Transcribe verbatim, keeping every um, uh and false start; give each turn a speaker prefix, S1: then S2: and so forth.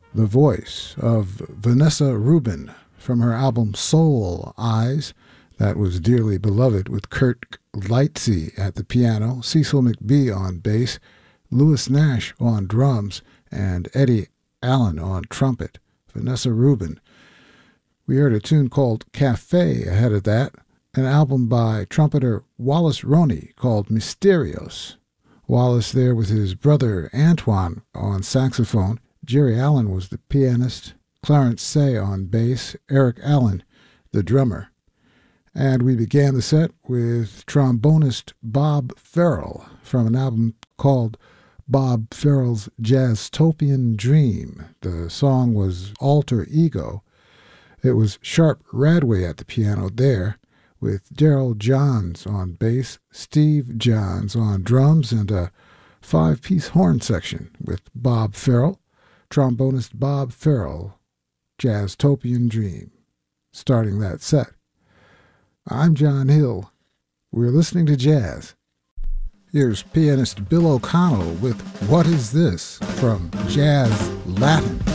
S1: the voice of Vanessa Rubin from her album Soul Eyes, that was dearly beloved, with Kurt Lightsey at the piano, Cecil McBee on bass, Louis Nash on drums, and Eddie Allen on trumpet. Vanessa Rubin. We heard a tune called Cafe ahead of that, an album by trumpeter Wallace Roney called Mysterios. Wallace there with his brother Antoine on saxophone. Jerry Allen was the pianist, Clarence Say on bass, Eric Allen the drummer. And we began the set with trombonist Bob Farrell from an album called Bob Farrell's Jazztopian Dream. The song was Alter Ego. It was Sharp Radway at the piano there, with Daryl Johns on bass, Steve Johns on drums, and a five-piece horn section with Bob Farrell, trombonist Bob Farrell, Jazztopian Dream, starting that set. I'm John Hill. We're listening to jazz. Here's pianist Bill O'Connell with What Is This from Jazz Latin.